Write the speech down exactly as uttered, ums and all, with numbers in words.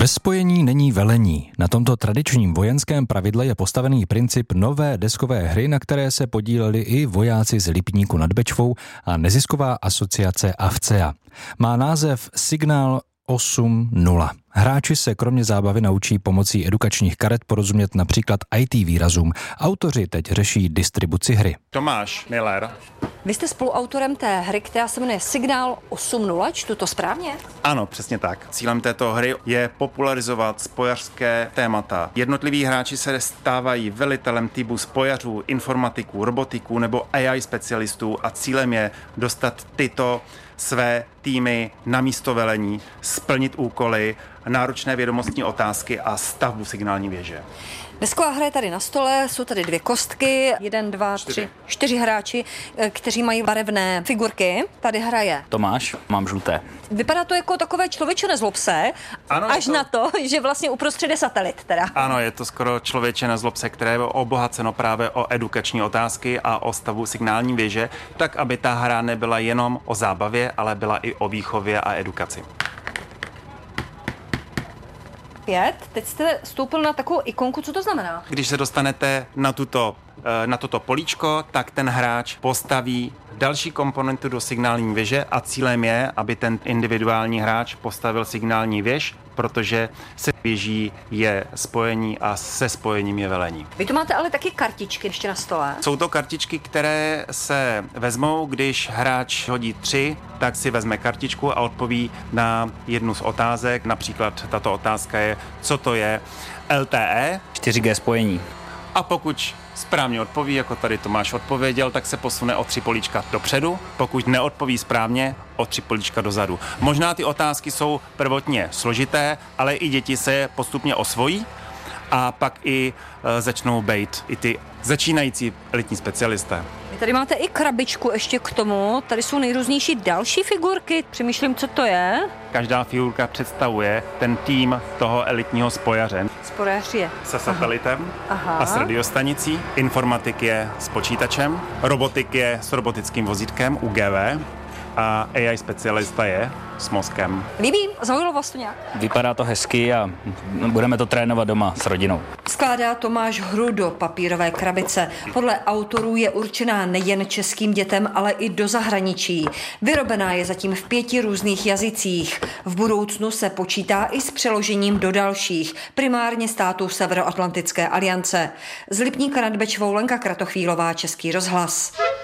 Bez spojení není velení. Na tomto tradičním vojenském pravidle je postavený princip nové deskové hry, na které se podíleli i vojáci z Lipníku nad Bečvou a nezisková asociace AFCEA. Má název Signál osm nula. Hráči se kromě zábavy naučí pomocí edukačních karet porozumět například í té výrazům. Autoři teď řeší distribuci hry. Tomáš Miller. Vy jste spoluautorem té hry, která se jmenuje Signál osm nula, čtu to správně? Ano, přesně tak. Cílem této hry je popularizovat spojařské témata. Jednotliví hráči se stávají velitelem týmu spojařů, informatiků, robotiků nebo á í specialistů a cílem je dostat tyto své týmy na místo velení, splnit úkoly, náročné vědomostní otázky a stavbu signální věže. Desková hra je tady na stole, jsou tady dvě kostky, jeden, dva, čtyři. tři, čtyři hráči, kteří mají barevné figurky. Tady hraje Tomáš, mám žluté. Vypadá to jako takové člověče nezlob se, ano, až to... na to, že vlastně uprostřed je satelit teda. Ano, je to skoro člověče nezlob se, které je obohaceno právě o edukační otázky a o stavu signální věže, tak aby ta hra nebyla jenom o zábavě, ale byla i o výchově a edukaci. Pět. Teď jste stoupil na takovou ikonku, co to znamená? Když se dostanete na, tuto, na toto políčko, tak ten hráč postaví další komponentu do signální věže a cílem je, aby ten individuální hráč postavil signální věž, protože se věží je spojení a se spojením je velení. Vy tu máte ale taky kartičky ještě na stole. Jsou to kartičky, které se vezmou, když hráč hodí tři, tak si vezme kartičku a odpoví na jednu z otázek. Například tato otázka je, co to je el té é. čtyři gé spojení. A pokud správně odpoví, jako tady Tomáš odpověděl, tak se posune o tři políčka dopředu. Pokud neodpoví správně, o tři políčka dozadu. Možná ty otázky jsou prvotně složité, ale i děti se postupně osvojí a pak i e, začnou bejt i ty začínající elitní specialisté. Vy tady máte i krabičku ještě k tomu. Tady jsou nejrůznější další figurky. Přemýšlím, co to je. Každá figurka představuje ten tým toho elitního spojaře. Spojař je Se satelitem Aha. a s radiostanicí. Informatik je s počítačem. Robotik je s robotickým vozítkem U G V. A á í specialista je s mozkem. Líbí? Zaujalo vás to nějak? Vypadá to hezky a budeme to trénovat doma s rodinou. Skládá Tomáš hru do papírové krabice. Podle autorů je určená nejen českým dětem, ale i do zahraničí. Vyrobená je zatím v pěti různých jazycích. V budoucnu se počítá i s přeložením do dalších, primárně států Severoatlantické aliance. Z Lipníka nad Bečvou Lenka Kratochvílová, Český rozhlas.